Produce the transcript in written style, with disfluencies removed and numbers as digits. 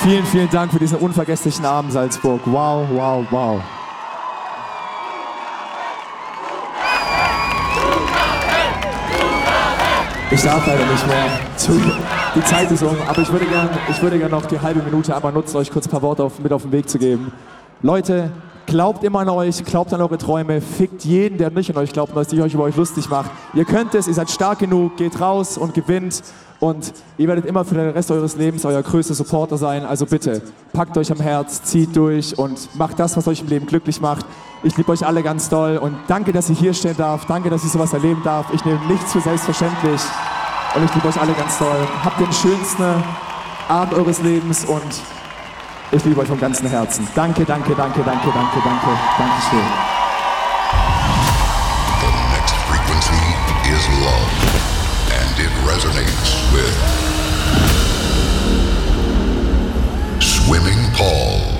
Vielen, vielen Dank für diesen unvergesslichen Abend, Salzburg. Wow, wow, wow. Ich darf leider nicht mehr. Die Zeit ist um, aber ich würde gern noch die halbe Minute einmal nutzen, euch kurz ein paar Worte mit auf den Weg zu geben. Leute, glaubt immer an euch, glaubt an eure Träume, fickt jeden, der nicht an euch glaubt und sich euch über euch lustig macht. Ihr könnt es, ihr seid stark genug, geht raus und gewinnt und ihr werdet immer für den Rest eures Lebens euer größter Supporter sein. Also bitte, packt euch am Herz, zieht durch und macht das, was euch im Leben glücklich macht. Ich liebe euch alle ganz doll und danke, dass ich hier stehen darf, danke, dass ich sowas erleben darf. Ich nehme nichts für selbstverständlich und ich liebe euch alle ganz doll. Habt den schönsten Abend eures Lebens und ich liebe euch vom ganzen Herzen. Danke, danke, danke, danke, danke, danke, danke schön. The next frequency is love, and it resonates with Swimming Paul.